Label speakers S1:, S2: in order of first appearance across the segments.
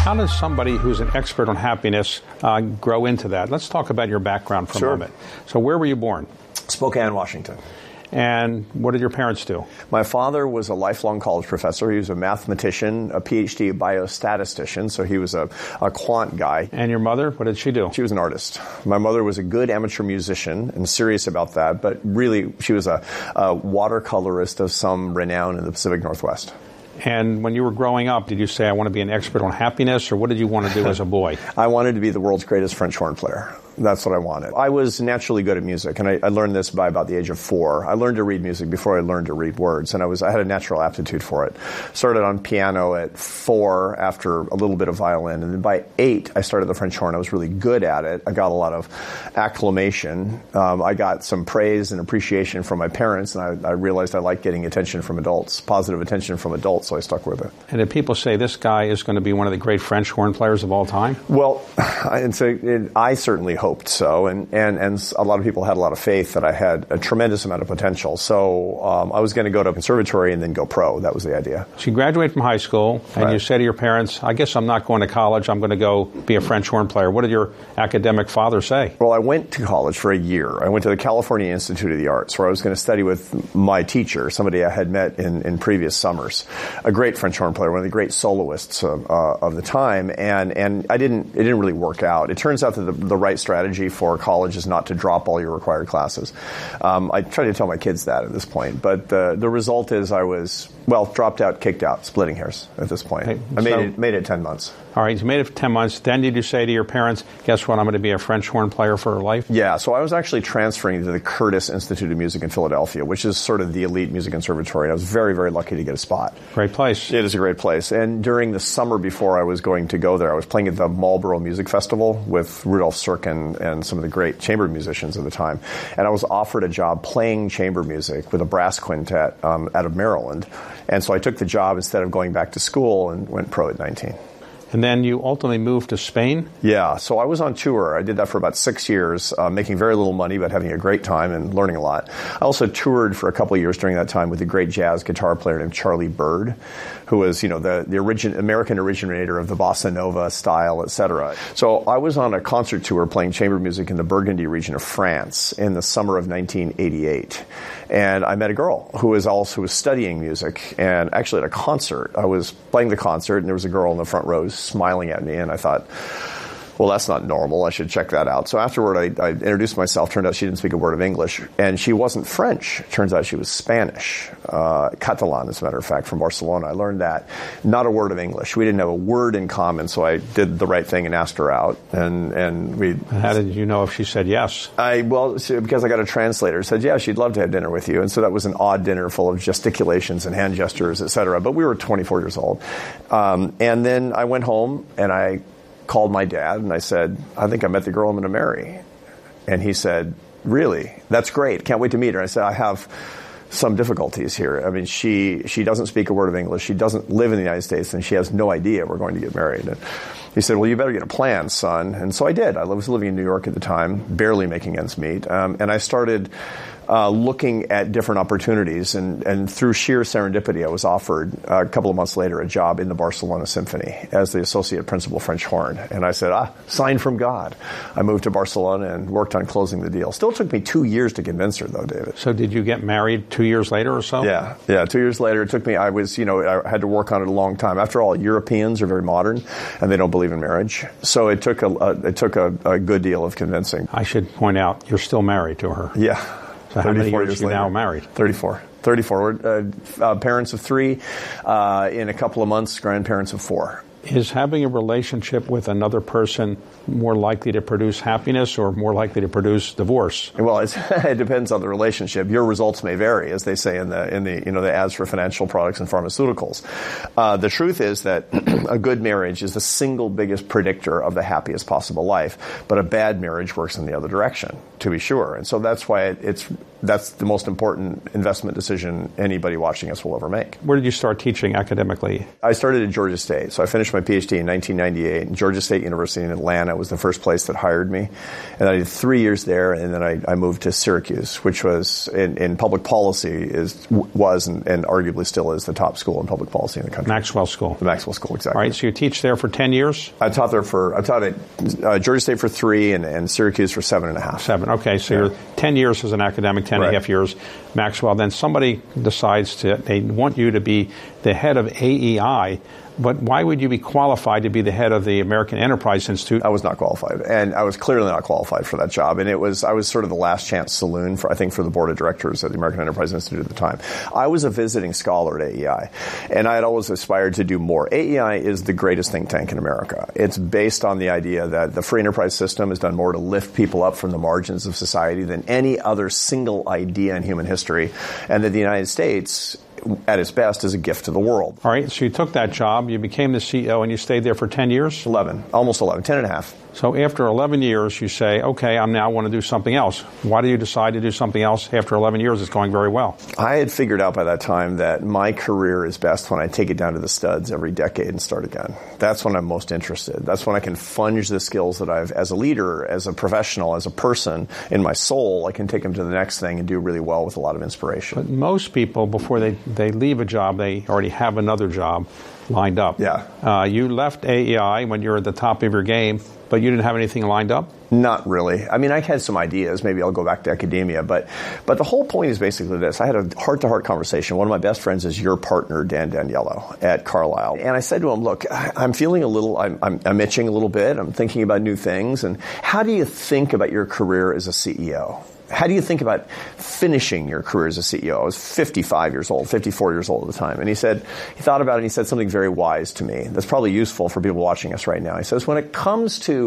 S1: How does somebody who's an expert on happiness grow into that? Let's talk about your background for a moment. So where were you born?
S2: Spokane, Washington.
S1: And what did your parents do?
S2: My father was a lifelong college professor. He was a mathematician, a PhD biostatistician, so he was a quant guy.
S1: And your mother, what did she do?
S2: She was an artist. My mother was a good amateur musician and serious about that, but really she was a watercolorist of some renown in the Pacific Northwest.
S1: And when you were growing up, did you say, I want to be an expert on happiness, or what did you want to do as a boy?
S2: I wanted to be the world's greatest French horn player. That's what I wanted. I was naturally good at music, and I learned this by about the age of 4. I learned to read music before I learned to read words, and I had a natural aptitude for it. Started on piano at 4 after a little bit of violin, and then by 8 I started the French horn. I was really good at it. I got a lot of acclamation. I got some praise and appreciation from my parents, and I realized I liked getting attention from adults, positive attention from adults, so I stuck with it.
S1: And did people say this guy is going to be one of the great French horn players of all time?
S2: Well, I certainly hoped so, and a lot of people had a lot of faith that I had a tremendous amount of potential. So I was going to go to conservatory and then go pro. That was the idea.
S1: So you graduated from high school, and you said to your parents, I guess I'm not going to college, I'm going to go be a French horn player. What did your academic father say?
S2: Well, I went to college for a year. I went to the California Institute of the Arts, where I was going to study with my teacher, somebody I had met in previous summers, a great French horn player, one of the great soloists of the time, and it didn't really work out. It turns out that the right strategy for college is not to drop all your required classes. I try to tell my kids that at this point, but the result is I was, dropped out, kicked out, splitting hairs at this point.
S1: Okay,
S2: I made it 10 months.
S1: All right, you made it for 10 months. Then did you say to your parents, guess what, I'm going to be a French horn player for life?
S2: Yeah, so I was actually transferring to the Curtis Institute of Music in Philadelphia, which is sort of the elite music conservatory. I was very, very lucky to get a spot.
S1: Great place.
S2: It is a great place. And during the summer before I was going to go there, I was playing at the Marlboro Music Festival with Rudolf Serkin and some of the great chamber musicians of the time. And I was offered a job playing chamber music with a brass quintet out of Maryland. And so I took the job instead of going back to school and went pro at 19.
S1: And then you ultimately moved to Spain?
S2: Yeah, so I was on tour. I did that for about 6 years, making very little money, but having a great time and learning a lot. I also toured for a couple of years during that time with a great jazz guitar player named Charlie Byrd, who was, the American originator of the bossa nova style, etc. So I was on a concert tour playing chamber music in the Burgundy region of France in the summer of 1988. And I met a girl who was studying music, and actually at a concert. I was playing the concert, and there was a girl in the front row smiling at me, and I thought, well, that's not normal. I should check that out. So afterward, I introduced myself. Turned out she didn't speak a word of English. And she wasn't French. Turns out she was Spanish. Catalan, as a matter of fact, from Barcelona. I learned that. Not a word of English. We didn't have a word in common, so I did the right thing and asked her out. And we...
S1: How did you know if she said yes?
S2: Because I got a translator. Said, yeah, she'd love to have dinner with you. And so that was an odd dinner full of gesticulations and hand gestures, etc. But we were 24 years old. And then I went home, and I called my dad, and I said, I think I met the girl I'm going to marry. And he said, really? That's great. Can't wait to meet her. I said, I have some difficulties here. I mean, she doesn't speak a word of English. She doesn't live in the United States, and she has no idea we're going to get married. And he said, well, you better get a plan, son. And so I did. I was living in New York at the time, barely making ends meet. And I started looking at different opportunities, and through sheer serendipity, I was offered a couple of months later a job in the Barcelona Symphony as the associate principal French horn. And I said, sign from God. I moved to Barcelona and worked on closing the deal. Still took me 2 years to convince her, though, David.
S1: So did you get married 2 years later or so?
S2: Yeah, 2 years later. It took me, I had to work on it a long time. After all, Europeans are very modern, and they don't believe in marriage. So it took a good deal of convincing.
S1: I should point out, you're still married to her.
S2: Yeah.
S1: So how many years are you now married?
S2: 34. We're parents of 3. In a couple of months, grandparents of 4.
S1: Is having a relationship with another person more likely to produce happiness or more likely to produce divorce?
S2: Well, it depends on the relationship. Your results may vary, as they say in the ads for financial products and pharmaceuticals. The truth is that a good marriage is the single biggest predictor of the happiest possible life, but a bad marriage works in the other direction, to be sure. And so that's why it's that's the most important investment decision anybody watching us will ever make.
S1: Where did you start teaching academically?
S2: I started at Georgia State. So I finished my PhD in 1998. And Georgia State University in Atlanta was the first place that hired me. And I did 3 years there, and then I moved to Syracuse, which was, in public policy, was and arguably still is the top school in public policy in the country.
S1: Maxwell School.
S2: The Maxwell School, exactly.
S1: All right, so you teach there for 10 years?
S2: I taught at Georgia State for 3 and Syracuse for 7.5.
S1: 7, okay. So you're 10 years as an academic, 10 and a half years Maxwell. Then somebody decides they want you to be the head of AEI. But why would you be qualified to be the head of the American Enterprise Institute?
S2: I was not qualified, and I was clearly not qualified for that job. And I was sort of the last chance saloon for the board of directors at the American Enterprise Institute at the time. I was a visiting scholar at AEI, and I had always aspired to do more. AEI is the greatest think tank in America. It's based on the idea that the free enterprise system has done more to lift people up from the margins of society than any other single idea in human history, and that the United States, at its best, is a gift to the world.
S1: All right, so you took that job, you became the CEO, and you stayed there for 10 years?
S2: 11, almost 11, 10 and a half.
S1: So after 11 years, you say, okay, I now want to do something else. Why do you decide to do something else after 11 years? It's going very well. I
S2: had figured out by that time that my career is best when I take it down to the studs every decade and start again. That's when I'm most interested. That's when I can funge the skills that I've, as a leader, as a professional, as a person, in my soul, I can take them to the next thing and do really well with a lot of inspiration. But
S1: most people, before they leave a job, they already have another job lined up.
S2: Yeah.
S1: You left AEI when you were at the top of your game, but you didn't have anything lined up?
S2: Not really. I mean, I had some ideas. Maybe I'll go back to academia. But the whole point is basically this. I had a heart-to-heart conversation. One of my best friends is your partner, Dan Daniello, at Carlyle. And I said to him, look, I'm feeling I'm itching a little bit. I'm thinking about new things. And how do you think about your career as a CEO? How do you think about finishing your career as a CEO? I was 54 years old at the time. And he thought about it and he said something very wise to me that's probably useful for people watching us right now. He says, when it comes to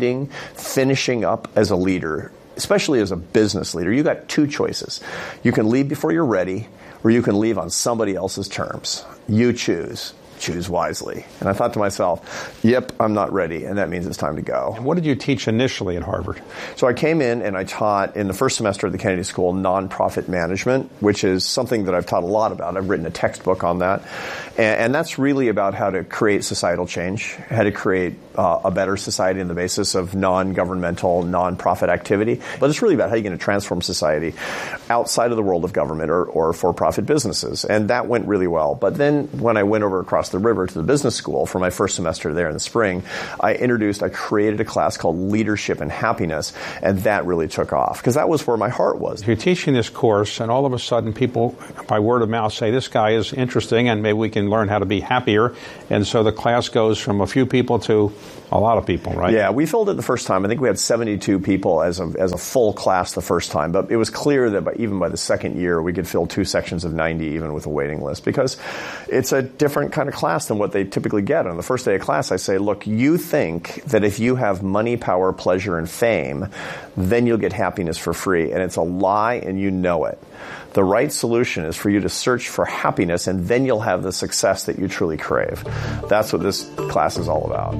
S2: finishing up as a leader, especially as a business leader, you got two choices. You can leave before you're ready, or you can leave on somebody else's terms. You choose. Choose wisely. And I thought to myself, yep, I'm not ready, and that means it's time to go.
S1: What did you teach initially at Harvard?
S2: So I came in and I taught in the first semester of the Kennedy School nonprofit management, which is something that I've taught a lot about. I've written a textbook on that. And that's really about how to create societal change, how to create a better society on the basis of non-governmental, nonprofit activity. But it's really about how you're going to transform society outside of the world of government or for-profit businesses. And that went really well. But then when I went over across the river to the business school for my first semester there in the spring, I created a class called Leadership and Happiness, and that really took off because that was where my heart was.
S1: You're teaching this course, and all of a sudden people, by word of mouth, say, this guy is interesting, and maybe we can learn how to be happier. And so the class goes from a few people to a lot of people, right?
S2: Yeah, we filled it the first time. I think we had 72 people as a full class the first time, but it was clear that even by the second year, we could fill 2 sections of 90 even with a waiting list because it's a different kind of class than what they typically get. On the first day of class, I say, look, you think that if you have money, power, pleasure, and fame, then you'll get happiness for free, and it's a lie, and you know it. The right solution is for you to search for happiness, and then you'll have the success that you truly crave. That's what this class is all about.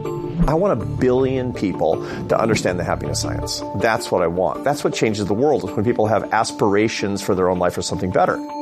S2: I want 1 billion people to understand the happiness science. That's what I want. That's what changes the world, is when people have aspirations for their own life or something better.